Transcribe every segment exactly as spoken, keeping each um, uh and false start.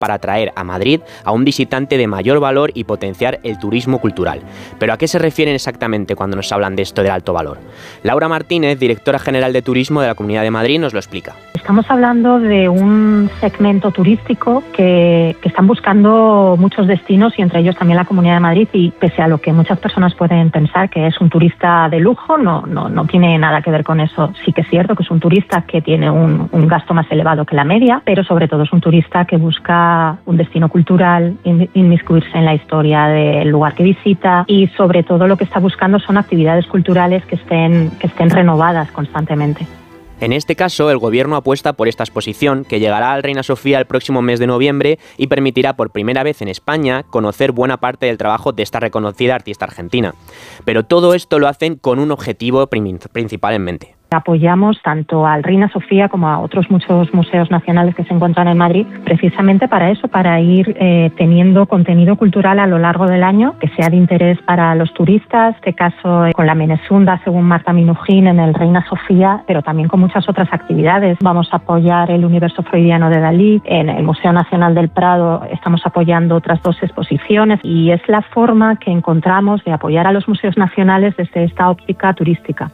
para atraer a Madrid a un visitante de mayor valor y potenciar el turismo cultural. ¿Pero a qué se refieren exactamente cuando nos hablan de esto del alto valor? Laura Martínez, directora general de Turismo de la Comunidad de Madrid, nos lo explica. Estamos hablando de un segmento turístico que, que están buscando muchos destinos y entre ellos también la Comunidad de Madrid, y pese a lo que muchas personas pueden pensar que es un turista de lujo, no, no, no tiene nada que ver con eso. Sí que es cierto que es un turista que tiene un, un gasto más elevado que la media, pero sobre todo es un turista que busca un destino cultural, inmiscuirse en la historia del lugar que visita, y sobre todo lo que está buscando son actividades culturales que estén, que estén renovadas constantemente. En este caso, el Gobierno apuesta por esta exposición, que llegará al Reina Sofía el próximo mes de noviembre y permitirá por primera vez en España conocer buena parte del trabajo de esta reconocida artista argentina. Pero todo esto lo hacen con un objetivo principal en mente. Apoyamos tanto al Reina Sofía como a otros muchos museos nacionales que se encuentran en Madrid, precisamente para eso, para ir eh, teniendo contenido cultural a lo largo del año que sea de interés para los turistas, en este caso eh, con la Menezunda, según Marta Minujín, en el Reina Sofía, pero también con muchas otras actividades. Vamos a apoyar el universo freudiano de Dalí, en el Museo Nacional del Prado estamos apoyando otras dos exposiciones, y es la forma que encontramos de apoyar a los museos nacionales desde esta óptica turística.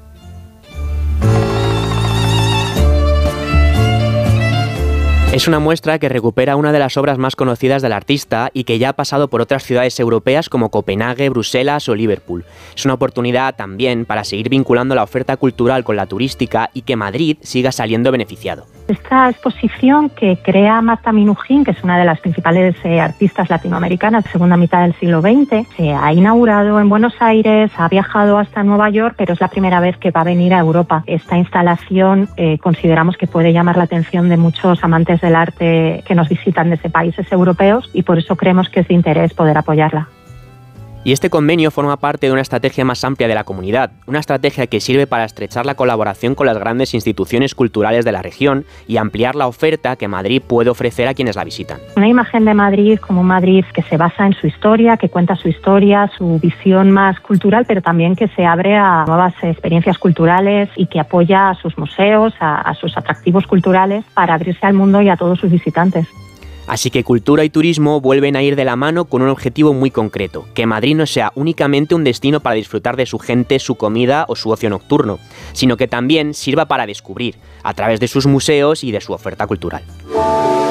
Es una muestra que recupera una de las obras más conocidas del artista y que ya ha pasado por otras ciudades europeas como Copenhague, Bruselas o Liverpool. Es una oportunidad también para seguir vinculando la oferta cultural con la turística y que Madrid siga saliendo beneficiado. Esta exposición que crea Marta Minujín, que es una de las principales eh, artistas latinoamericanas de segunda mitad del siglo veinte, se ha inaugurado en Buenos Aires, ha viajado hasta Nueva York, pero es la primera vez que va a venir a Europa. Esta instalación eh, consideramos que puede llamar la atención de muchos amantes del arte que nos visitan desde países europeos, y por eso creemos que es de interés poder apoyarla. Y este convenio forma parte de una estrategia más amplia de la comunidad, una estrategia que sirve para estrechar la colaboración con las grandes instituciones culturales de la región y ampliar la oferta que Madrid puede ofrecer a quienes la visitan. Una imagen de Madrid como un Madrid que se basa en su historia, que cuenta su historia, su visión más cultural, pero también que se abre a nuevas experiencias culturales y que apoya a sus museos, a, a sus atractivos culturales para abrirse al mundo y a todos sus visitantes. Así que cultura y turismo vuelven a ir de la mano con un objetivo muy concreto, que Madrid no sea únicamente un destino para disfrutar de su gente, su comida o su ocio nocturno, sino que también sirva para descubrir, a través de sus museos y de su oferta cultural.